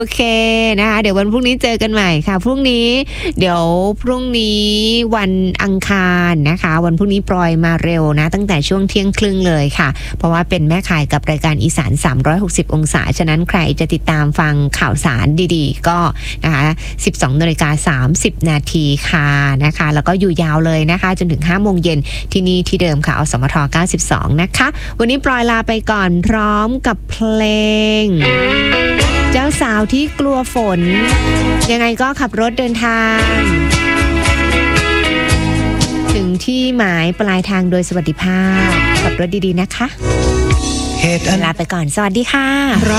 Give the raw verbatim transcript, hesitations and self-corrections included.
โอเคนะคะเดี๋ยววันพรุ่งนี้เจอกันใหม่ค่ะพรุ่งนี้เดี๋ยวพรุ่งนี้วันอังคารนะคะวันพรุ่งนี้ปลอยมาเร็วนะตั้งแต่ช่วงเที่ยงครึ่งเลยค่ะเพราะว่าเป็นแม่ข่ายกับรายการอีสานสามร้อยหกสิบองศาฉะนั้นใครจะติดตามฟังข่าวสารดีๆก็นะคะสิบสองนาฬิกาสามสิบนาทีค่ะนะคะแล้วก็อยู่ยาวเลยนะคะจนถึงห้าโมงเย็นที่นี่ที่เดิมค่ะอสมทเก้าสิบสองนะคะวันนี้ปลอยลาไปก่อนพร้อมกับเพลงเจ้าสาวที่กลัวฝนยังไงก็ขับรถเดินทางถึงที่หมายปลายทางโดยสวัสดิภาพขับรถดีๆนะคะลาไปก่อนสวัสดีค่ะ